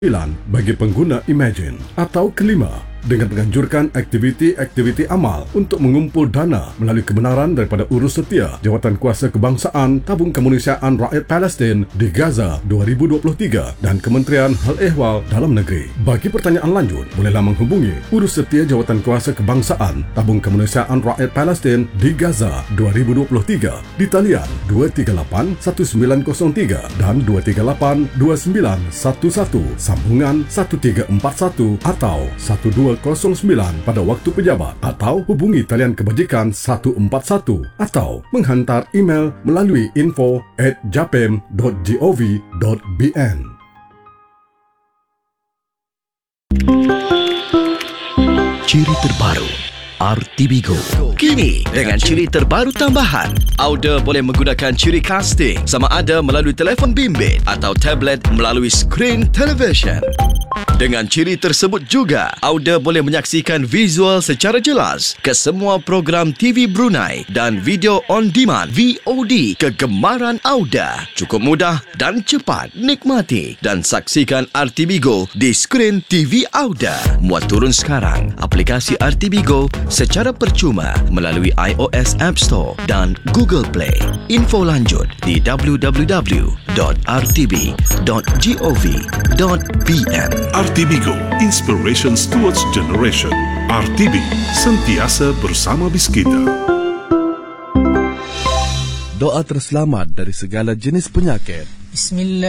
bagi pengguna Imagine. Atau kelima, dengan menganjurkan aktiviti-aktiviti amal untuk mengumpul dana melalui kebenaran daripada Urus Setia Jawatankuasa Kebangsaan Tabung Kemanusiaan Rakyat Palestin di Gaza 2023 dan Kementerian Hal Ehwal Dalam Negeri. Bagi pertanyaan lanjut, bolehlah menghubungi Urus Setia Jawatankuasa Kebangsaan Tabung Kemanusiaan Rakyat Palestin di Gaza 2023 di talian 238-1903 dan 238-2911, sambungan 1341 atau 1209 pada waktu pejabat, atau hubungi talian kebajikan 141 atau menghantar email melalui info@japem.gov.bn. Ciri terbaru RTB Go. Kini dengan ciri terbaru tambahan, Auda boleh menggunakan ciri casting sama ada melalui telefon bimbit atau tablet melalui skrin televisyen. Dengan ciri tersebut juga, Auda boleh menyaksikan visual secara jelas ke semua program TV Brunei dan video on demand VOD kegemaran Auda. Cukup mudah dan cepat nikmati dan saksikan RTB Go di skrin TV Auda. Muat turun sekarang aplikasi RTB Go secara percuma melalui iOS App Store dan Google Play. Info lanjut di www.rtb.gov.bn. RTB Go, Inspirations Towards Generation. RTB, sentiasa bersama bis kita. Doa terselamat dari segala jenis penyakit. Bismillah.